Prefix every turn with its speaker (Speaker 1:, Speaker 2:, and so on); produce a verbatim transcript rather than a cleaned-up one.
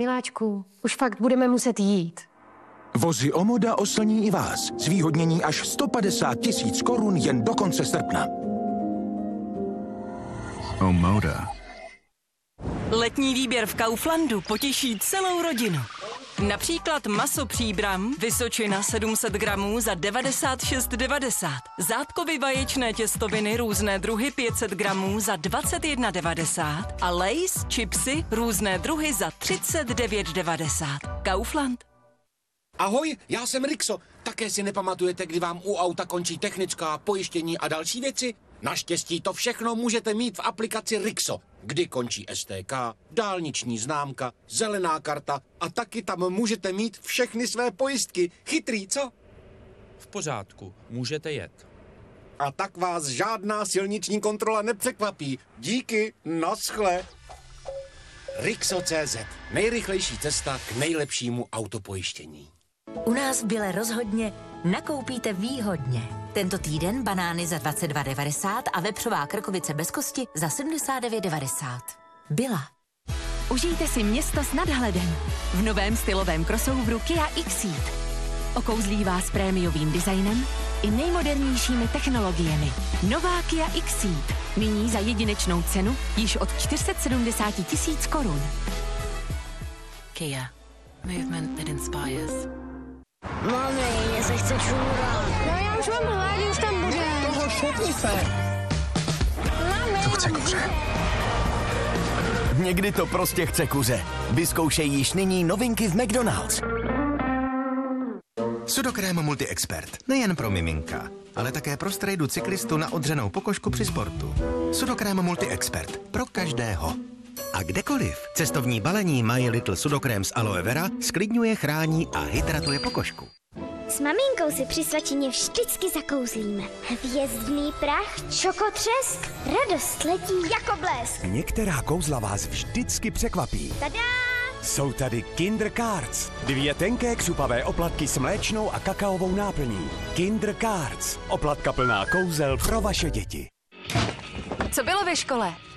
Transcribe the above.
Speaker 1: Miláčku, už fakt budeme muset jít.
Speaker 2: Vozy Omoda oslní i vás. Zvýhodnění až sto padesát tisíc korun jen do konce srpna.
Speaker 3: Omoda.
Speaker 4: Letní výběr v Kauflandu potěší celou rodinu. Například maso Příbram, Vysočina sedm set gramů za devadesát šest devadesát. Zátkovy vaječné těstoviny různé druhy pět set gramů za dvacet jedna devadesát. A Lay's chipsy různé druhy za třicet devět devadesát. Kaufland.
Speaker 5: Ahoj, já jsem Rixo. Také si nepamatujete, kdy vám u auta končí technická, pojištění a další věci? Naštěstí to všechno můžete mít v aplikaci Rixo, kdy končí S T K, dálniční známka, zelená karta a taky tam můžete mít všechny své pojistky. Chytrý, co?
Speaker 6: V pořádku, můžete jet.
Speaker 5: A tak vás žádná silniční kontrola nepřekvapí. Díky, naschle. Rixo tečka cé zet. Nejrychlejší cesta k nejlepšímu autopojištění.
Speaker 7: U nás v Bile rozhodně nakoupíte výhodně. Tento týden banány za dvacet dva devadesát a vepřová krkovice bez kosti za sedmdesát devět devadesát. Bila.
Speaker 8: Užijte si město s nadhledem v novém stylovém crossoveru Kia X-Ceed. Okouzlí vás prémiovým designem i nejmodernějšími technologiemi. Nová Kia X-Ceed. Nyní za jedinečnou cenu již od čtyři sta sedmdesát tisíc korun.
Speaker 4: Kia. Movement that inspires.
Speaker 9: Mami, mě se chce čůrat.
Speaker 1: No já už mám hlad, už tam bude.
Speaker 9: Toho šutni se.
Speaker 2: To chce kuře.
Speaker 10: Někdy to prostě chce kuře. Vyzkoušej již nyní novinky v McDonald's.
Speaker 11: Sudokrém Multi-Expert. Nejen pro miminka, ale také pro strejdu cyklistu na odřenou pokožku při sportu. Sudokrém Multi-Expert. Pro každého. A kdekoliv. Cestovní balení My Little Sudokrém z aloe vera sklidňuje, chrání a hydratuje pokožku.
Speaker 12: S maminkou si při svačině vždycky zakouzlíme. Hvězdný prach, čokotřesk, radost letí jako blesk.
Speaker 13: Některá kouzla vás vždycky překvapí.
Speaker 12: Tada!
Speaker 13: Jsou tady Kinder Cards. Dvě tenké křupavé oplatky s mléčnou a kakaovou náplní. Kinder Cards. Oplatka plná kouzel pro vaše děti.
Speaker 8: Co bylo ve škole?